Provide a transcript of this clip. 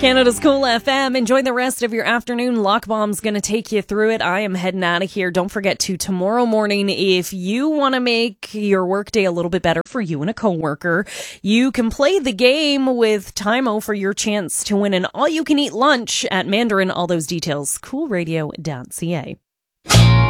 Canada's Cool FM. Enjoy the rest of your afternoon. Lock Bomb's going to take you through it. I am heading out of here. Don't forget to tomorrow morning, if you want to make your workday a little bit better for you and a coworker, you can play the game with Timo for your chance to win an all-you-can-eat lunch at Mandarin. All those details, coolradio.ca.